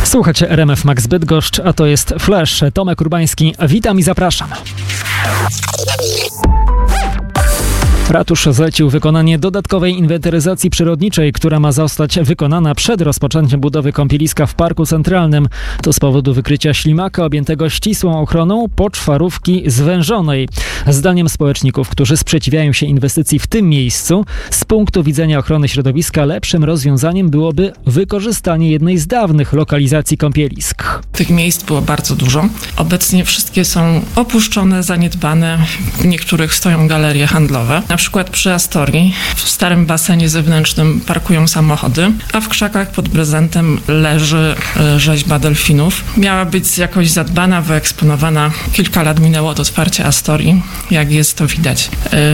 Słuchajcie RMF Max Bydgoszcz, a to jest Flash. Tomek Urbański, witam i zapraszam. Ratusz zlecił wykonanie dodatkowej inwentaryzacji przyrodniczej, która ma zostać wykonana przed rozpoczęciem budowy kąpieliska w Parku Centralnym. To z powodu wykrycia ślimaka objętego ścisłą ochroną poczwarówki zwężonej. Zdaniem społeczników, którzy sprzeciwiają się inwestycji w tym miejscu, z punktu widzenia ochrony środowiska lepszym rozwiązaniem byłoby wykorzystanie jednej z dawnych lokalizacji kąpielisk. Tych miejsc było bardzo dużo. Obecnie wszystkie są opuszczone, zaniedbane. W niektórych stoją galerie handlowe. Na przykład przy Astorii w starym basenie zewnętrznym parkują samochody, a w krzakach pod Brezentem leży rzeźba delfinów. Miała być jakoś zadbana, wyeksponowana. Kilka lat minęło od otwarcia Astorii, jak jest to widać.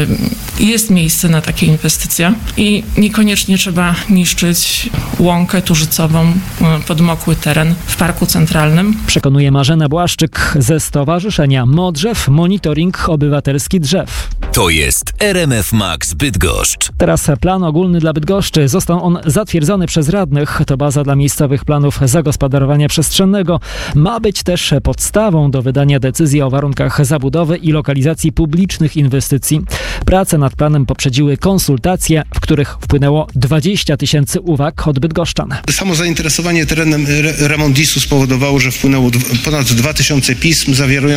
Jest miejsce na takie inwestycje i niekoniecznie trzeba niszczyć łąkę tużycową, podmokły teren w Parku Centralnym. Przekonuje Marzena Błaszczyk ze Stowarzyszenia Modrzew Monitoring Obywatelski Drzew. To jest RMF Max Bydgoszcz. Teraz plan ogólny dla Bydgoszczy. Został on zatwierdzony przez radnych. To baza dla miejscowych planów zagospodarowania przestrzennego. Ma być też podstawą do wydania decyzji o warunkach zabudowy i lokalizacji publicznych inwestycji. Prace nad planem poprzedziły konsultacje, w których wpłynęło 20 000 uwag od bydgoszczan. Samo zainteresowanie terenem Remondisu spowodowało, że wpłynęło ponad 2000 pism,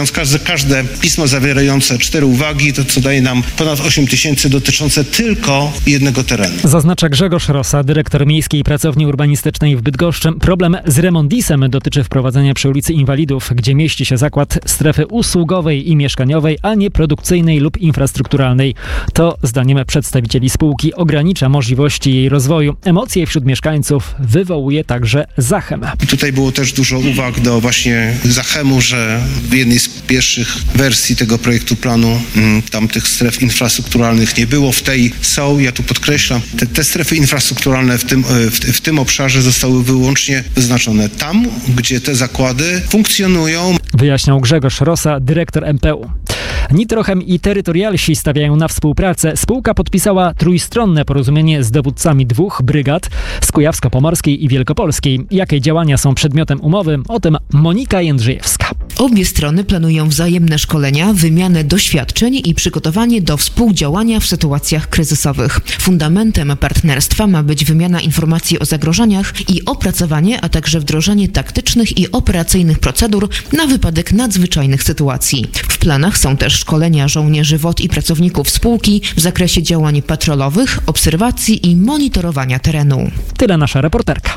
każde pismo zawierające 4 uwagi, to co daje nam ponad 8 000 dotyczące tylko jednego terenu. Zaznacza Grzegorz Rosa, dyrektor Miejskiej Pracowni Urbanistycznej w Bydgoszczy. Problem z Remondisem dotyczy wprowadzenia przy ulicy Inwalidów, gdzie mieści się zakład strefy usługowej i mieszkaniowej, a nie produkcyjnej lub infrastrukturalnej. To, zdaniem przedstawicieli spółki, ogranicza możliwości jej rozwoju. Emocje wśród mieszkańców wywołuje także Zachem. Tutaj było też dużo uwag do właśnie Zachemu, że w jednej z pierwszych wersji tego projektu planu tam tych stref infrastrukturalnych nie było. W tej są, ja tu podkreślam, te strefy infrastrukturalne w tym obszarze zostały wyłącznie wyznaczone tam, gdzie te zakłady funkcjonują. Wyjaśniał Grzegorz Rosa, dyrektor MPU. Nitrochem i Terytorialsi stawiają na współpracę. Spółka podpisała trójstronne porozumienie z dowódcami 2 brygad z Kujawsko-Pomorskiej i Wielkopolskiej. Jakie działania są przedmiotem umowy? O tym Monika Jędrzejewska. Obie strony planują wzajemne szkolenia, wymianę doświadczeń i przygotowanie do współdziałania w sytuacjach kryzysowych. Fundamentem partnerstwa ma być wymiana informacji o zagrożeniach i opracowanie, a także wdrożenie taktycznych i operacyjnych procedur na wypadek nadzwyczajnych sytuacji. W planach są też szkolenia żołnierzy WOT i pracowników spółki w zakresie działań patrolowych, obserwacji i monitorowania terenu. Tyle nasza reporterka.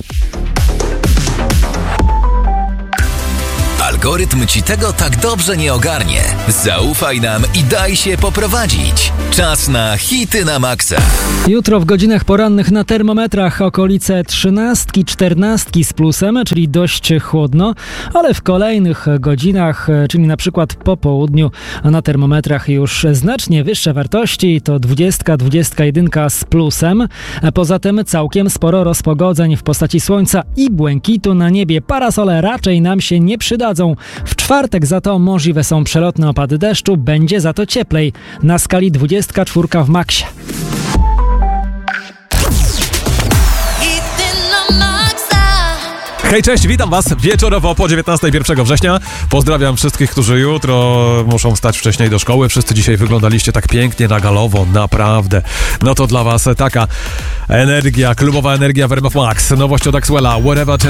Algorytm ci tego tak dobrze nie ogarnie. Zaufaj nam i daj się poprowadzić. Czas na hity na maksa. Jutro w godzinach porannych na termometrach okolice 13, 14 z plusem, czyli dość chłodno, ale w kolejnych godzinach, czyli na przykład po południu, na termometrach już znacznie wyższe wartości, to 20, 21 z plusem. Poza tym całkiem sporo rozpogodzeń w postaci słońca i błękitu na niebie. Parasole raczej nam się nie przydadzą. W czwartek za to możliwe są przelotne opady deszczu, będzie za to cieplej. Na skali 24 w maksie. Hej, cześć, witam Was wieczorowo po 19:01 września. Pozdrawiam wszystkich, którzy jutro muszą wstać wcześniej do szkoły. Wszyscy dzisiaj wyglądaliście tak pięknie na galowo, naprawdę. No to dla Was taka energia, klubowa energia w RMF Max. Nowość od Axwella, Wherever